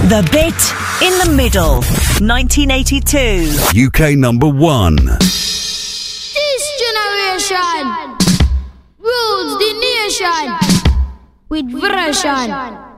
The Bit in the Middle, 1982. UK number 1. This generation rules the nation with version.